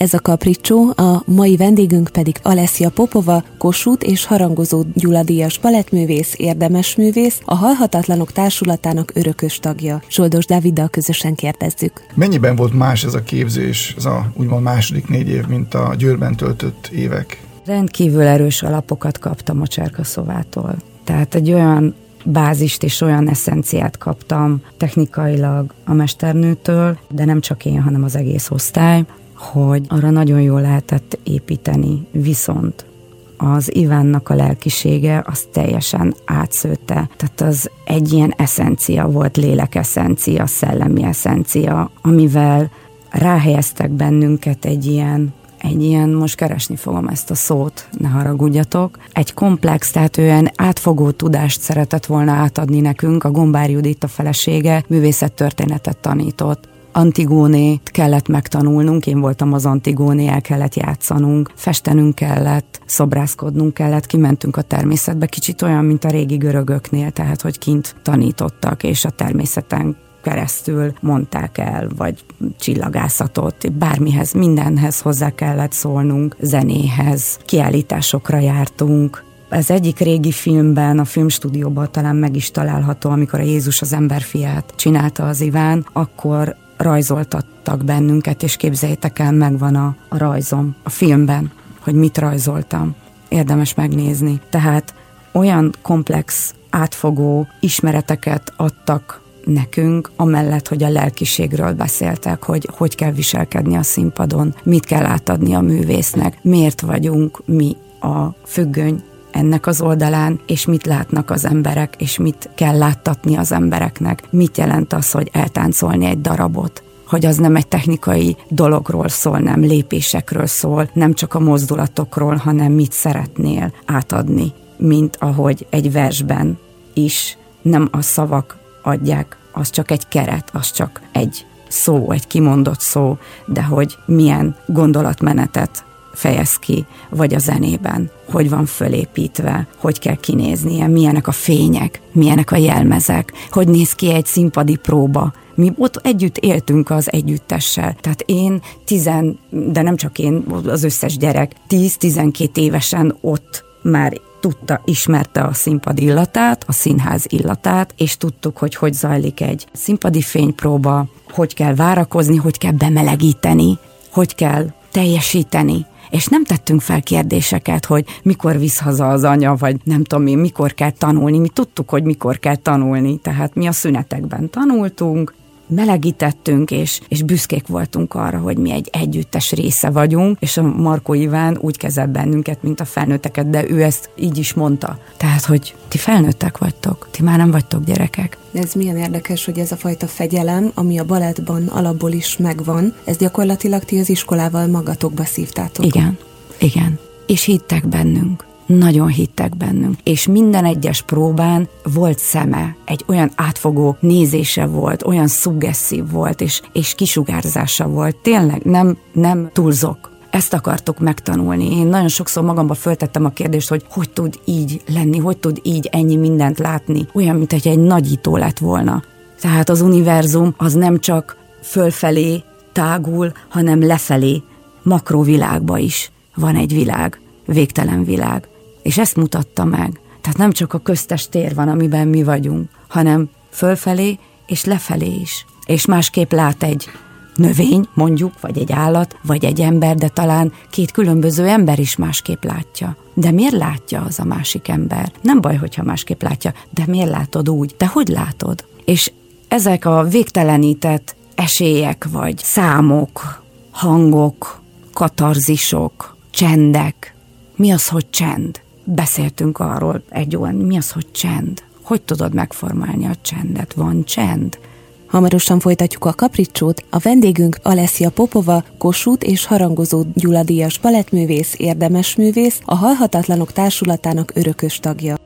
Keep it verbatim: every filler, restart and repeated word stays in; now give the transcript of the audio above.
Ez a Capriccio, a mai vendégünk pedig Alessia Popova, Kossuth és Harangozó Gyula díjas balettművész, érdemesművész, a Halhatatlanok Társulatának örökös tagja. Zsoldos Dáviddal közösen kérdezzük. Mennyiben volt más ez a képzés, ez a úgymond második négy év, mint a Győrben töltött évek? Rendkívül erős alapokat kaptam a Cserkaszovától. Tehát egy olyan bázist és olyan eszenciát kaptam technikailag a mesternőtől, de nem csak én, hanem az egész osztály, hogy arra nagyon jól lehetett építeni. Viszont az Ivánnak a lelkisége az teljesen átszőtte. Tehát az egy ilyen eszencia volt, lélekeszencia, szellemi eszencia, amivel ráhelyeztek bennünket egy ilyen egy ilyen, most keresni fogom ezt a szót, ne haragudjatok, egy komplex, tehát olyan átfogó tudást szeretett volna átadni nekünk. A Gombár Judit, a felesége, művészettörténetet tanított. Antigónét kellett megtanulnunk, én voltam az Antigóné, el kellett játszanunk, festenünk kellett, szobrászkodnunk kellett, kimentünk a természetbe, kicsit olyan, mint a régi görögöknél, tehát hogy kint tanítottak, és a természeten keresztül mondták el, vagy csillagászatot, bármihez, mindenhez hozzá kellett szólnunk, zenéhez, kiállításokra jártunk. Az egyik régi filmben, a filmstúdióban talán meg is található, amikor a Jézus az emberfiát csinálta az Iván, akkor rajzoltattak bennünket, és képzeljétek el, megvan a, a rajzom a filmben, hogy mit rajzoltam. Érdemes megnézni. Tehát olyan komplex, átfogó ismereteket adtak nekünk, amellett, hogy a lelkiségről beszéltek, hogy hogy kell viselkedni a színpadon, mit kell átadni a művésznek, miért vagyunk mi a függöny ennek az oldalán, és mit látnak az emberek, és mit kell láttatni az embereknek. Mit jelent az, hogy eltáncolni egy darabot? Hogy az nem egy technikai dologról szól, nem lépésekről szól, nem csak a mozdulatokról, hanem mit szeretnél átadni, mint ahogy egy versben is nem a szavak adják, az csak egy keret, az csak egy szó, egy kimondott szó, de hogy milyen gondolatmenetet fejez ki, vagy a zenében, hogy van fölépítve, hogy kell kinéznie, milyenek a fények, milyenek a jelmezek, hogy néz ki egy színpadi próba. Mi ott együtt éltünk az együttessel. Tehát én tizen, de nem csak én, az összes gyerek, tíz-tizenkét évesen ott már tudta, ismerte a színpad illatát, a színház illatát, és tudtuk, hogy hogy zajlik egy színpadi fénypróba, hogy kell várakozni, hogy kell bemelegíteni, hogy kell teljesíteni. És nem tettünk fel kérdéseket, hogy mikor visz haza az anya, vagy nem tudom én, mikor kell tanulni. Mi tudtuk, hogy mikor kell tanulni, tehát mi a szünetekben tanultunk, melegítettünk, és, és büszkék voltunk arra, hogy mi egy együttes része vagyunk, és a Markó Iván úgy kezel bennünket, mint a felnőtteket, de ő ezt így is mondta. Tehát, hogy ti felnőttek vagytok, ti már nem vagytok gyerekek. Ez milyen érdekes, hogy ez a fajta fegyelem, ami a balettban alapból is megvan, ez gyakorlatilag ti az iskolával magatokba szívtátok. Igen, igen. És hittek bennünk. Nagyon hittek bennünk, és minden egyes próbán volt szeme, egy olyan átfogó nézése volt, olyan szuggesszív volt, és, és kisugárzása volt. Tényleg nem, nem túlzok. Ezt akartok megtanulni. Én nagyon sokszor magamba föltettem a kérdést, hogy hogy tud így lenni, hogy tud így ennyi mindent látni. Olyan, mint hogy egy nagyító lett volna. Tehát az univerzum az nem csak fölfelé tágul, hanem lefelé, makrovilágba is van egy világ, végtelen világ. És ezt mutatta meg. Tehát nem csak a köztes tér van, amiben mi vagyunk, hanem fölfelé és lefelé is. És másképp lát egy növény, mondjuk, vagy egy állat, vagy egy ember, de talán két különböző ember is másképp látja. De miért látja az a másik ember? Nem baj, hogyha másképp látja, de miért látod úgy? Te hogy látod? És ezek a végtelenített esélyek, vagy számok, hangok, katarzisok, csendek. Mi az, hogy csend? Beszéltünk arról egy olyan, mi az, hogy csend? Hogy tudod megformálni a csendet? Van csend? Hamarosan folytatjuk a Capricciót. A vendégünk Alessia Popova, Kossuth és Harangozó Gyula díjas balettművész, érdemesművész, a Halhatatlanok Társulatának örökös tagja.